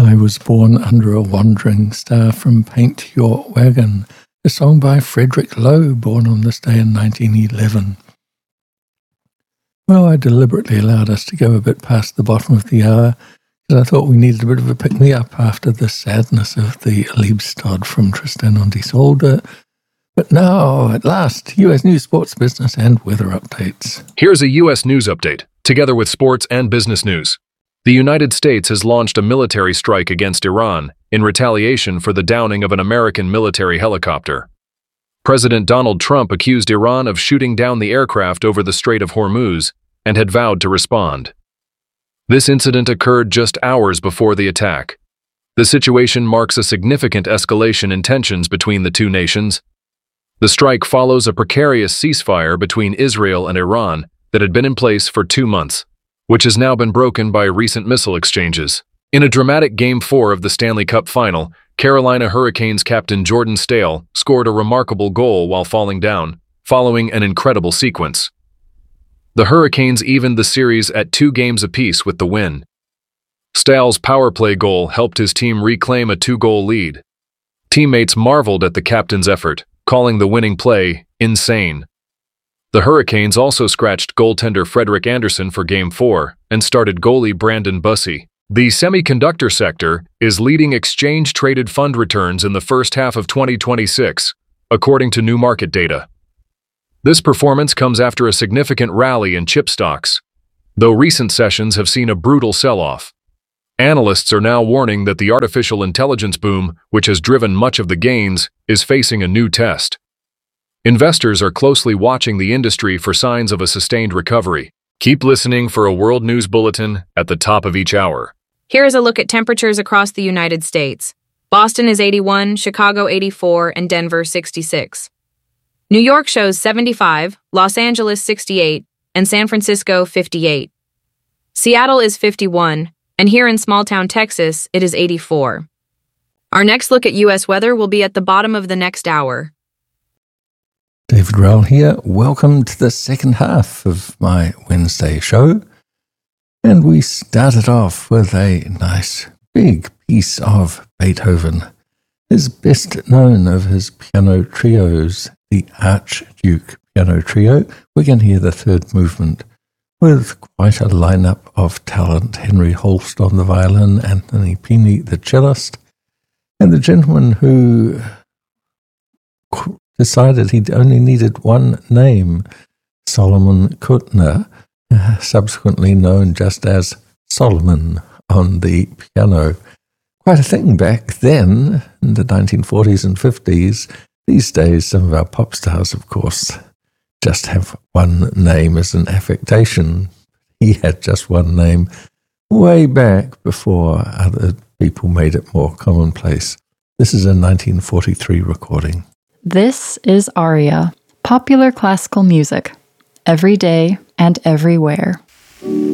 I Was Born Under a Wandering Star from Paint Your Wagon, a song by Frederick Lowe, born on this day in 1911. Well, I deliberately allowed us to go a bit past the bottom of the hour because I thought we needed a bit of a pick-me-up after the sadness of the Liebstod from Tristan und Isolde. But now, at last, U.S. news, sports, business, and weather updates. Here's a U.S. news update, together with sports and business news. The United States has launched a military strike against Iran in retaliation for the downing of an American military helicopter. President Donald Trump accused Iran of shooting down the aircraft over the Strait of Hormuz and had vowed to respond. This incident occurred just hours before the attack. The situation marks a significant escalation in tensions between the two nations. The strike follows a precarious ceasefire between Israel and Iran that had been in place for 2 months, which has now been broken by recent missile exchanges. In a dramatic Game 4 of the Stanley Cup Final, Carolina Hurricanes captain Jordan Staal scored a remarkable goal while falling down, following an incredible sequence. The Hurricanes evened the series at 2 games apiece with the win. Staal's power play goal helped his team reclaim a 2-goal lead. Teammates marveled at the captain's effort, calling the winning play insane. The Hurricanes also scratched goaltender Frederik Andersen for Game 4 and started goalie Brandon Bussi. The semiconductor sector is leading exchange-traded fund returns in the first half of 2026, according to new market data. This performance comes after a significant rally in chip stocks, though recent sessions have seen a brutal sell-off. Analysts are now warning that the artificial intelligence boom, which has driven much of the gains, is facing a new test. Investors are closely watching the industry for signs of a sustained recovery. Keep listening for a World News Bulletin at the top of each hour. Here is a look at temperatures across the United States. Boston is 81, Chicago 84, and Denver 66. New York shows 75, Los Angeles 68, and San Francisco 58. Seattle is 51, and here in small-town Texas, it is 84. Our next look at U.S. weather will be at the bottom of the next hour. David Rowell here. Welcome to the second half of my Wednesday show. And we started off with a nice big piece of Beethoven. His best known of his piano trios, the Archduke Piano Trio. We're going to hear the third movement with quite a lineup of talent. Henry Holst on the violin, Anthony Pini the cellist, and the gentleman who decided he only needed one name, Solomon Kuttner, subsequently known just as Solomon on the piano. Quite a thing back then, in the 1940s and 50s. These days, some of our pop stars, of course, just have one name as an affectation. He had just one name way back before other people made it more commonplace. This is a 1943 recording. This is Aria, popular classical music, every day and everywhere.